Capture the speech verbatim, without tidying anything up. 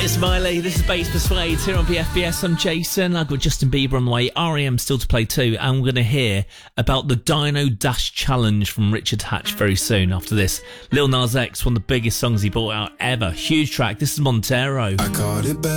It's Miley, this is Bass Persuades here on B F B S. I'm Jason. I've got Justin Bieber on the way, R E M still to play too, and we're going to hear about the Dino Dash Challenge from Richard Hatch very soon. After this, Lil Nas X, one of the biggest songs he brought out ever. Huge track. This is Montero. I caught it back.